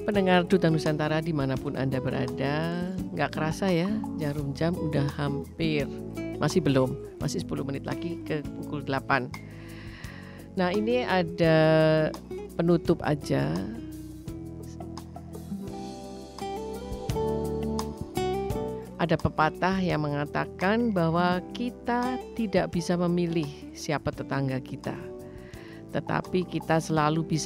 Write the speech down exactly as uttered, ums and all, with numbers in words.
Pendengar Duta Nusantara dimanapun Anda berada, nggak kerasa ya, jarum jam udah hampir, masih belum, masih sepuluh menit lagi ke pukul delapan. Nah ini ada penutup aja. Ada pepatah yang mengatakan bahwa kita tidak bisa memilih siapa tetangga kita, tetapi kita selalu bisa